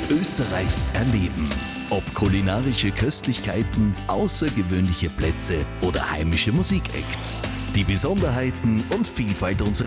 Österreich erleben. Ob kulinarische Köstlichkeiten, außergewöhnliche Plätze oder heimische Musikacts. Die Besonderheiten und Vielfalt unserer